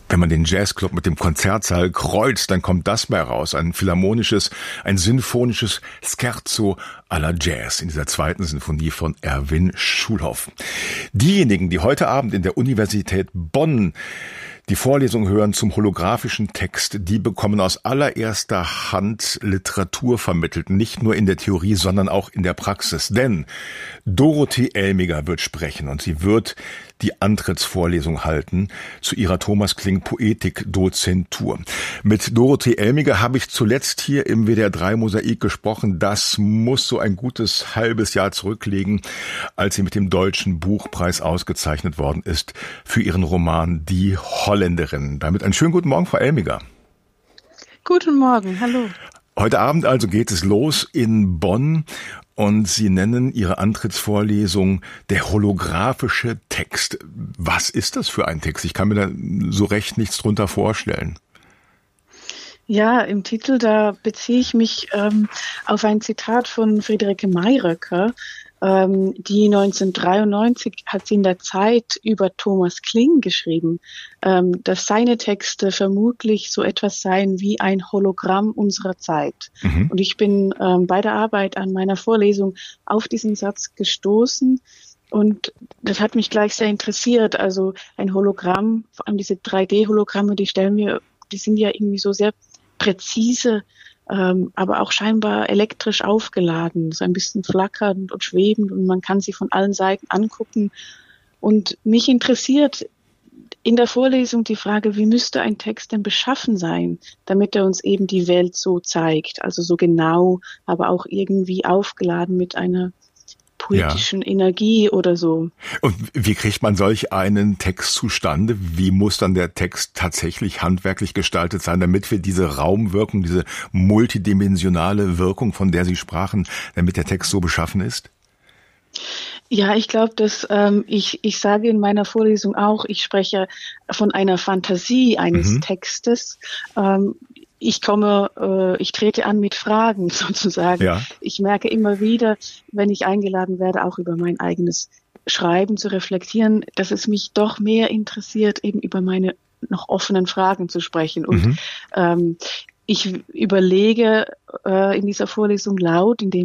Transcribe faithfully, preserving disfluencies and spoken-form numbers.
Wenn man den Jazzclub mit dem Konzertsaal kreuzt, dann kommt das bei raus. Ein philharmonisches, ein sinfonisches Scherzo à la Jazz in dieser zweiten Sinfonie von Erwin Schulhoff. Diejenigen, die heute Abend in der Universität Bonn die Vorlesung hören zum holographischen Text, die bekommen aus allererster Hand Literatur vermittelt, nicht nur in der Theorie, sondern auch in der Praxis. Denn Dorothee Elmiger wird sprechen und sie wird die Antrittsvorlesung halten zu ihrer Thomas Kling Poetik-Dozentur. Mit Dorothee Elmiger habe ich zuletzt hier im W D R drei Mosaik gesprochen. Das muss so ein gutes halbes Jahr zurücklegen, als sie mit dem Deutschen Buchpreis ausgezeichnet worden ist für ihren Roman Die Holländerin. Damit einen schönen guten Morgen, Frau Elmiger. Guten Morgen, hallo. Heute Abend also geht es los in Bonn und Sie nennen Ihre Antrittsvorlesung der holographische Text. Was ist das für ein Text? Ich kann mir da so recht nichts drunter vorstellen. Ja, im Titel, da beziehe ich mich ähm, auf ein Zitat von Friederike Mayröcker. Ähm, die neunzehnhundertdreiundneunzig hat sie in der Zeit über Thomas Kling geschrieben, ähm, dass seine Texte vermutlich so etwas seien wie ein Hologramm unserer Zeit. Mhm. Und ich bin ähm, bei der Arbeit an meiner Vorlesung auf diesen Satz gestoßen und das hat mich gleich sehr interessiert. Also ein Hologramm, vor allem diese drei D-Hologramme, die stellen wir, die sind ja irgendwie so sehr präzise, Ähm, aber auch scheinbar elektrisch aufgeladen, so ein bisschen flackernd und schwebend und man kann sie von allen Seiten angucken. Und mich interessiert in der Vorlesung die Frage, wie müsste ein Text denn beschaffen sein, damit er uns eben die Welt so zeigt, also so genau, aber auch irgendwie aufgeladen mit einer poetischen ja. Energie oder so. Und wie kriegt man solch einen Text zustande? Wie muss dann der Text tatsächlich handwerklich gestaltet sein, damit wir diese Raumwirkung, diese multidimensionale Wirkung, von der Sie sprachen, damit der Text so beschaffen ist? Ja, ich glaube, dass ähm, ich ich sage in meiner Vorlesung auch, ich spreche von einer Fantasie eines mhm. Textes. Ähm, Ich komme, äh, ich trete an mit Fragen sozusagen. Ja. Ich merke immer wieder, wenn ich eingeladen werde, auch über mein eigenes Schreiben zu reflektieren, dass es mich doch mehr interessiert, eben über meine noch offenen Fragen zu sprechen. Und mhm. ähm, ich überlege äh, in dieser Vorlesung laut, indem